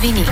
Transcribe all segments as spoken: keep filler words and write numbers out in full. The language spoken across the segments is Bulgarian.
новини.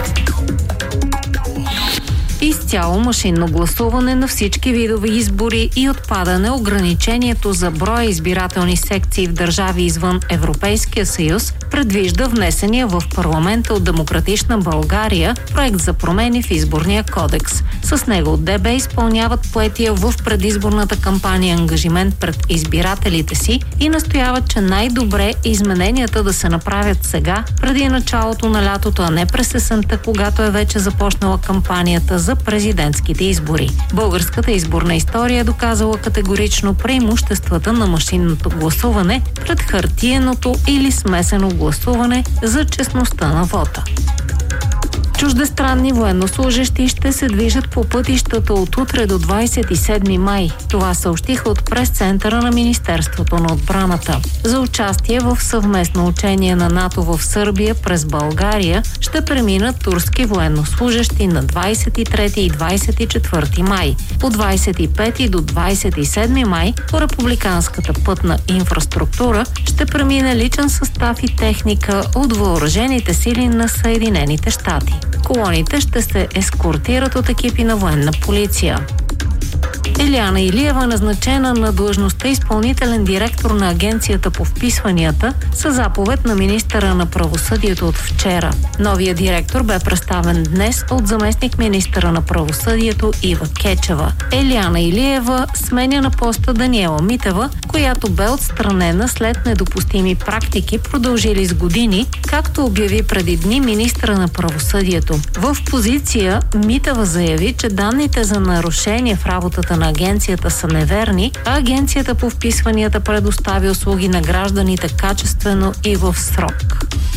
Изцяло машинно гласуване на всички видове избори и отпадане ограничението за броя избирателни секции в държави извън Европейския съюз предвижда внесения в парламента от Демократична България проект за промени в изборния кодекс. С него ДБ изпълняват поетия в предизборната кампания ангажимент пред избирателите си и настояват, че най-добре е измененията да се направят сега, преди началото на лятото, а не през есента, когато е вече започнала кампанията за президентските избори. Българската изборна история е доказала категорично преимуществата на машинното гласуване пред хартиеното или смесено гласуване за честността на вота. Чуждестранни военнослужещи ще се движат по пътищата от утре до двадесет и седми май. Това съобщиха от прес-центъра на Министерството на отбраната. За участие в съвместно учение на НАТО в Сърбия през България ще преминат турски военнослужещи на двадесет и трети и двадесет и четвърти май. От двадесет и пети до двадесет и седми май по републиканската пътна инфраструктура ще премине личен състав и техника от въоръжените сили на Съединените щати. Колоните ще се ескортират от екипи на военна полиция. Елиана Илиева, назначена на длъжността изпълнителен директор на Агенцията по вписванията, със заповед на министъра на правосъдието от вчера. Новият директор бе представен днес от заместник министъра на правосъдието Ива Кечева. Елиана Илиева сменя на поста Даниела Митева, която бе отстранена след недопустими практики, продължили с години, както обяви преди дни министъра на правосъдието. В позиция Митева заяви, че данните за нарушение в работата на агенцията са неверни, а агенцията по вписванията предостави услуги на гражданите качествено и в срок.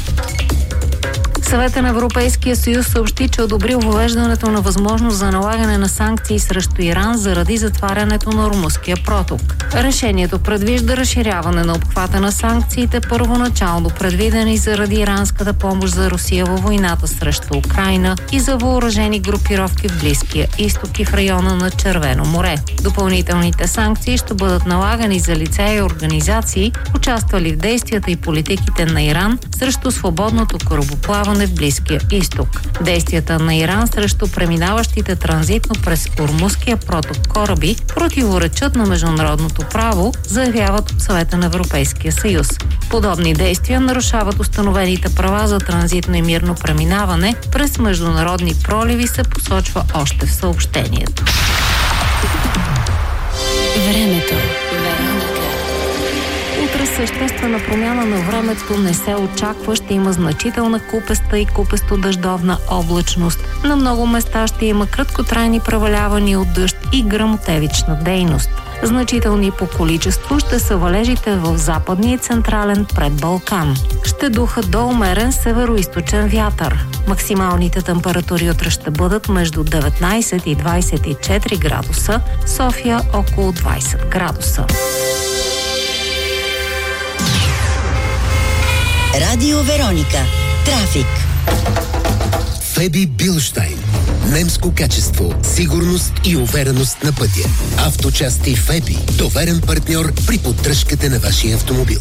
Съветът на Европейския съюз съобщи, че одобрил въвеждането на възможност за налагане на санкции срещу Иран заради затварянето на Ормузския проток. Решението предвижда разширяване на обхвата на санкциите, първоначално предвидени заради иранската помощ за Русия във войната срещу Украйна и за въоръжени групировки в Близкия изток и в района на Червено море. Допълнителните санкции ще бъдат налагани за лица и организации, участвали в действията и политиките на Иран срещу свободното корабоплаване в Близкия изток. Действията на Иран срещу преминаващите транзитно през Ормузския проток кораби противоречат на международното право, заявяват от Съвета на Европейския съюз. Подобни действия нарушават установените права за транзитно и мирно преминаване през международни проливи, се посочва още в съобщението. Времето. Утре съществена промяна на времето не се очаква. Ще има значителна купеста и купесто-дъждовна облачност. На много места ще има краткотрайни превалявания от дъжд и гръмотевична дейност. Значителни по количество ще са валежите в западния и централен предбалкан. Ще духа до умерен североизточен вятър. Максималните температури утре ще бъдат между деветнадесет и двадесет и четири градуса, София около двадесет градуса. Радио Вероника. Трафик. Феби Билштайн. Немско качество, сигурност и увереност на пътя. Авточасти Феби. Доверен партньор при поддръжката на вашия автомобил.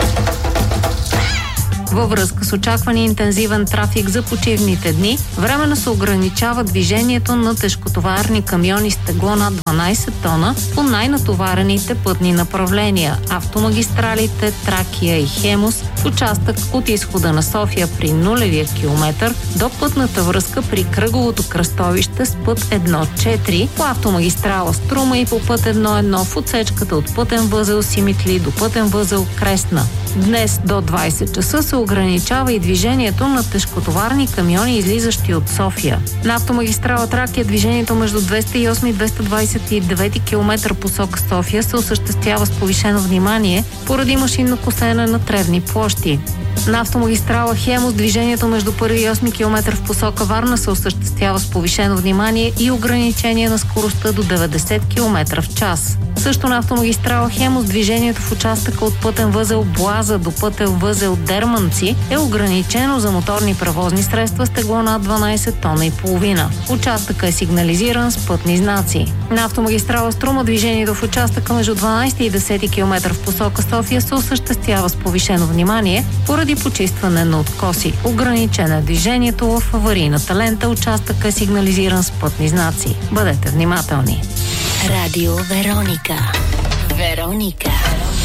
Във връзка с очаквания интензивен трафик за почивните дни, временно се ограничава движението на тежкотоварни камиони с тегло над дванадесет тона по най-натоварените пътни направления – автомагистралите Тракия и Хемус, в участък от изхода на София при нулевия километър до пътната връзка при кръговото кръстовище с път едно четири, по автомагистрала Струма и по път едно едно в отсечката от пътен възел Симитли до пътен възел Кресна. Днес до двадесет часа се ограничава и движението на тежкотоварни камиони, излизащи от София. На автомагистрала Тракия движението между двеста и осми и двеста двадесет и девети километър посока София се осъществява с повишено внимание поради машинно косене на тревни площи. На автомагистрала Хемус движението между първи и осми километър в посока Варна се осъществява с повишено внимание и ограничение на скоростта до деветдесет километра в час. Също на автомагистрала Хемус движението в участъка от пътен възел Блаза до пътен възел Дерманци е ограничено за моторни превозни средства с тегло над дванадесет тона и половина. Участъкът е сигнализиран с пътни знаци. На автомагистрала Струма движението в участъка между дванадесети и десети километър в посока София се осъществява с повишено внимание поради поради почистване на откоси. Ограничено е движението в аварийната лента. Участъка е сигнализиран с пътни знаци. Бъдете внимателни. Радио Вероника. Вероника.